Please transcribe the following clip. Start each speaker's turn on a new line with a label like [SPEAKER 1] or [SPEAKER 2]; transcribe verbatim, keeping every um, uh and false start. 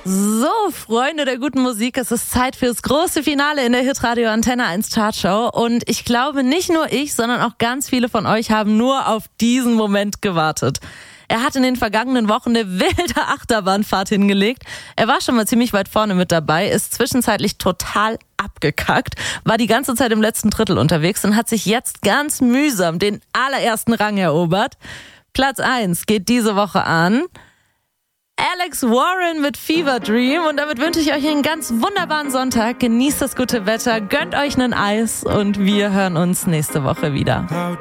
[SPEAKER 1] So, Freunde der guten Musik, es ist Zeit fürs große Finale in der Hitradio Antenne eins Chartshow. Und ich glaube, nicht nur ich, sondern auch ganz viele von euch haben nur auf diesen Moment gewartet. Er hat in den vergangenen Wochen eine wilde Achterbahnfahrt hingelegt. Er war schon mal ziemlich weit vorne mit dabei, ist zwischenzeitlich total abgekackt, war die ganze Zeit im letzten Drittel unterwegs und hat sich jetzt ganz mühsam den allerersten Rang erobert. Platz eins geht diese Woche an Alex Warren mit Fever Dream, und damit wünsche ich euch einen ganz wunderbaren Sonntag. Genießt das gute Wetter, gönnt euch einen Eis und wir hören uns nächste Woche wieder.